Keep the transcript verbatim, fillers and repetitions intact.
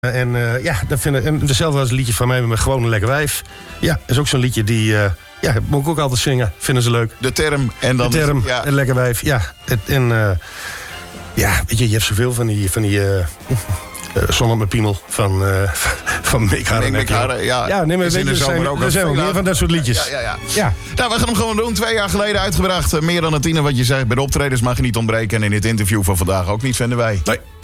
En uh, ja, dat vind ik, en hetzelfde als het liedje van mij met Gewoon een Lekker Wijf. Ja, is ook zo'n liedje die, uh, ja, moet ik ook altijd zingen. Vinden ze leuk. De term en dan... De term, ja. een Lekker Wijf, ja. Het, en uh, ja, weet je, je hebt zoveel van die, van die uh, uh, Zon op mijn piemel van, uh, van Mick Harren. Mick Harren, ja. Ja, nee, maar is weet in je, de er zijn, zomer ook er zijn ook veel meer van dat soort liedjes. Ja, ja, ja. ja. Nou, we gaan hem gewoon doen. Twee jaar geleden uitgebracht. Uh, meer dan een tiener wat je zegt. Bij de optredens mag je niet ontbreken. En in dit interview van vandaag ook niet, vinden wij. Nee.